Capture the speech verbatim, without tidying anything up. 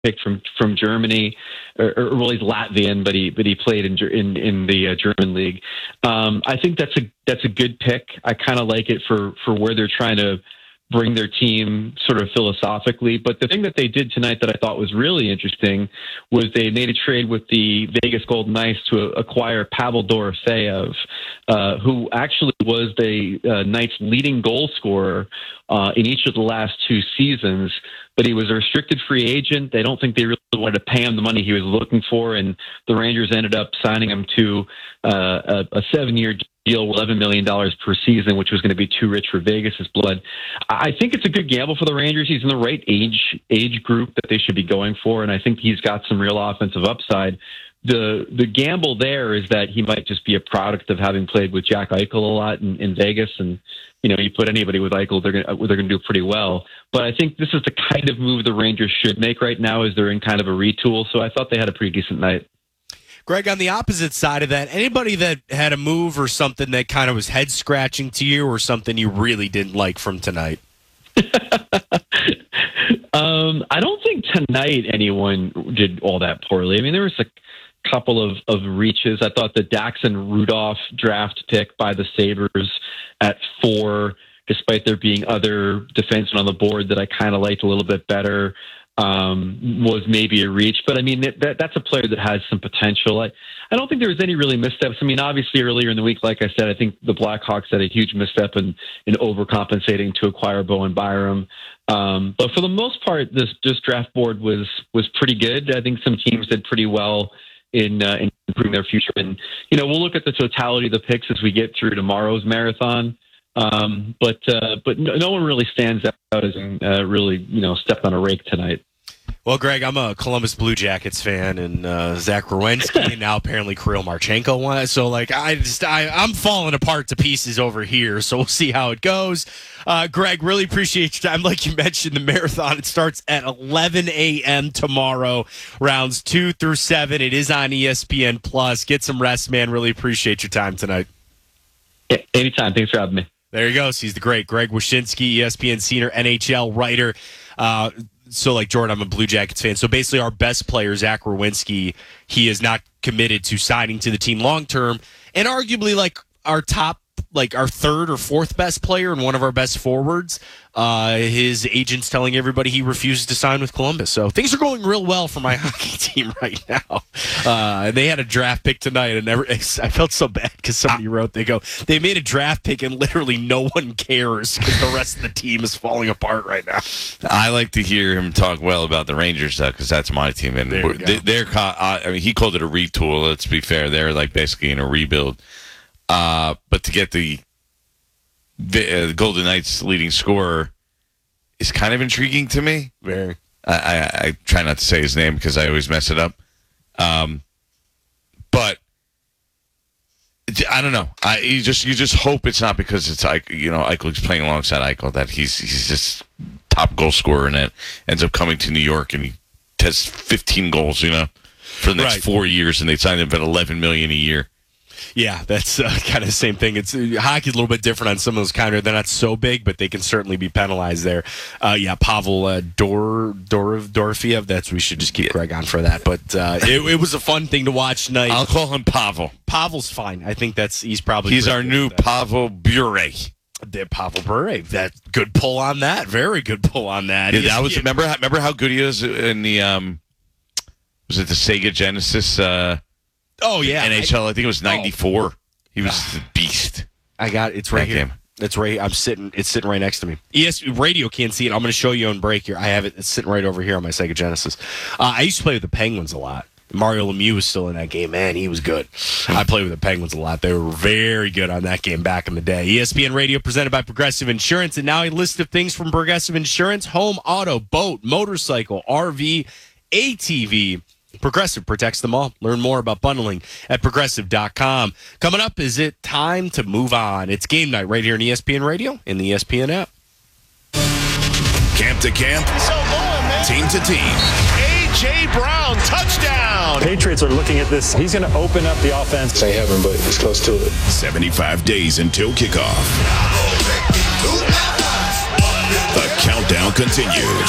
picked from from Germany, or, or well, he's Latvian, but he but he played in in in the uh, German league. Um, I think that's a that's a good pick. I kind of like it for for where they're trying to bring their team sort of philosophically. But the thing that they did tonight that I thought was really interesting was they made a trade with the Vegas Golden Knights to acquire Pavel Dorofeyev, uh, who actually was the uh, Knights' leading goal scorer uh, in each of the last two seasons. But he was a restricted free agent. They don't think they really wanted to pay him the money he was looking for, and the Rangers ended up signing him to uh, a, a seven-year deal, eleven million dollars per season, which was going to be too rich for Vegas's blood. I think it's a good gamble for the Rangers. He's in the right age age group that they should be going for, and I think he's got some real offensive upside. The the gamble there is that he might just be a product of having played with Jack Eichel a lot in, in Vegas, and you know, you put anybody with Eichel, they're going they're going to do pretty well. But I think this is the kind of move the Rangers should make right now, is they're in kind of a retool. So I thought they had a pretty decent night. Greg, on the opposite side of that, anybody that had a move or something that kind of was head scratching to you, or something you really didn't like from tonight? um, I don't think tonight anyone did all that poorly. I mean, there was a couple of, of reaches. I thought the Daxon Rudolph draft pick by the Sabres at four, despite there being other defensemen on the board that I kind of liked a little bit better, um, was maybe a reach. But I mean, that, that's a player that has some potential. I, I don't think there was any really missteps. I mean, obviously earlier in the week, like I said, I think the Blackhawks had a huge misstep in, in overcompensating to acquire Bowen Byram. Um, but for the most part, this, this draft board was, was pretty good. I think some teams did pretty well in, uh, in improving their future. And, you know, we'll look at the totality of the picks as we get through tomorrow's marathon. Um, but, uh, but no, no one really stands out as, uh, really, you know, stepped on a rake tonight. Well, Greg, I'm a Columbus Blue Jackets fan, and uh, Zach Werenski, and now apparently Kirill Marchenko won. So, like, I just, I, I'm falling apart to pieces over here. So we'll see how it goes. Uh, Greg, really appreciate your time. Like you mentioned, the marathon, it starts at eleven a.m. tomorrow, rounds two through seven. It is on E S P N Plus. Get some rest, man. Really appreciate your time tonight. Yeah, anytime. Thanks for having me. There he goes. He's the great Greg Wyshynski, E S P N senior N H L writer. Uh, So, like Jordan, I'm a Blue Jackets fan. So, basically, our best player, Zach Werenski, he is not committed to signing to the team long term. And arguably, like, our top, like, our third or fourth best player and one of our best forwards, uh, his agent's telling everybody he refuses to sign with Columbus. So, things are going real well for my hockey team right now. Uh, and they had a draft pick tonight, and never, I felt so bad because somebody wrote, they go, they made a draft pick and literally no one cares because the rest of the team is falling apart right now. I like to hear him talk well about the Rangers, though, because that's my team. And they, they're, I mean, he called it a retool. Let's be fair. They're like basically in a rebuild. Uh, but to get the, the uh, Golden Knights leading scorer is kind of intriguing to me. Very. I, I, I try not to say his name because I always mess it up. Um, but I don't know. I you just you just hope it's not because it's like, you know, Eichel's playing alongside Eichel that he's he's just top goal scorer and it ends up coming to New York and he has fifteen goals, you know, for the next right. four years and they signed him at eleven million a year. Yeah, that's uh, kind of the same thing. It's uh, hockey's a little bit different on some of those kind of. They're not so big, but they can certainly be penalized there. Uh, yeah, Pavel uh, Dor Dor Dorofeyev. That's we should just keep yeah. Greg on for that. But uh, it, it was a fun thing to watch tonight. I'll call him Pavel. Pavel's fine. I think that's he's probably he's our new Pavel Bure. The Pavel Bure. That good pull on that. Very good pull on that. Yeah, that was remember remember how good he is in the um was it the Sega Genesis? Uh, Oh yeah, N H L. I, I think it was ninety-four. Oh. He was the beast. I got it's right that here. Game. It's right. I'm sitting. It's sitting right next to me. E S Radio can't see it. I'm going to show you on break here. I have it. It's sitting right over here on my Sega Genesis. Uh, I used to play with the Penguins a lot. Mario Lemieux was still in that game. Man, he was good. I played with the Penguins a lot. They were very good on that game back in the day. E S P N Radio presented by Progressive Insurance, and now a list of things from Progressive Insurance: home, auto, boat, motorcycle, R V, A T V. Progressive protects them all. Learn more about bundling at progressive dot com. Coming up, is it time to move on? It's game night right here on E S P N Radio and the E S P N app. Camp to camp, so long, man. Team to team. A J. Brown, touchdown. Patriots are looking at this. He's going to open up the offense. Say heaven, but it's close to it. seventy-five days until kickoff. The countdown continues.